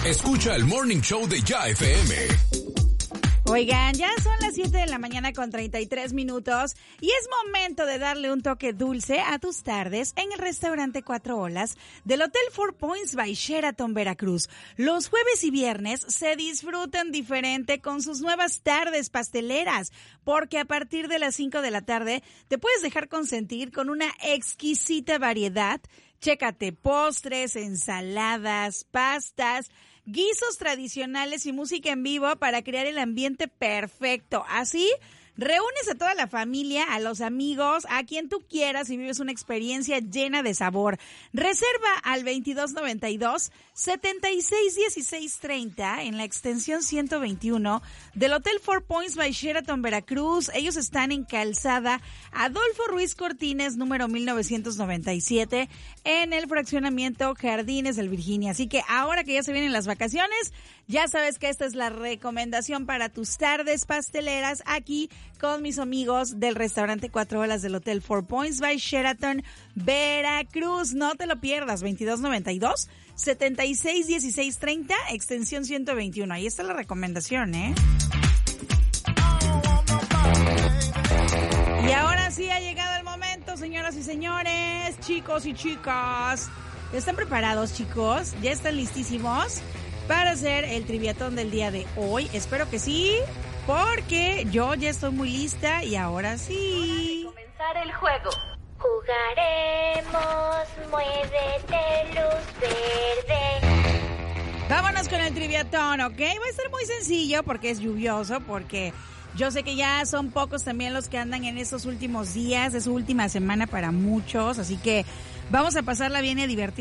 Escucha el Morning Show de Ya FM. Oigan, ya son las 7 de la mañana con 33 minutos y es momento de darle un toque dulce a tus tardes en el restaurante Cuatro Olas del Hotel Four Points by Sheraton Veracruz. Los jueves y viernes se disfrutan diferente con sus nuevas tardes pasteleras, porque a partir de las 5 de la tarde te puedes dejar consentir con una exquisita variedad. Chécate postres, ensaladas, pastas, guisos tradicionales y música en vivo para crear el ambiente perfecto. Así, reúnes a toda la familia, a los amigos, a quien tú quieras y vives una experiencia llena de sabor. Reserva al 2292-761630 en la extensión 121 del Hotel Four Points by Sheraton Veracruz. Ellos están en Calzada Adolfo Ruiz Cortines, número 1997, en el fraccionamiento Jardines del Virginia. Así que ahora que ya se vienen las vacaciones, ya sabes que esta es la recomendación para tus tardes pasteleras aquí con mis amigos del restaurante Cuatro Olas del Hotel Four Points by Sheraton Veracruz. No te lo pierdas, 2292-761630, extensión 121. Ahí está la recomendación, ¿eh? Y ahora sí ha llegado el momento, señoras y señores, chicos y chicas. ¿Están preparados, chicos? ¿Ya están listísimos para hacer el triviatón del día de hoy? Espero que sí, porque yo ya estoy muy lista y ahora sí. Hora de comenzar el juego. Jugaremos, muévete, luz verde. Vámonos con el triviatón, ¿ok? Va a ser muy sencillo porque es lluvioso, porque yo sé que ya son pocos también los que andan en estos últimos días, es su última semana para muchos, así que vamos a pasarla bien y a divertirnos.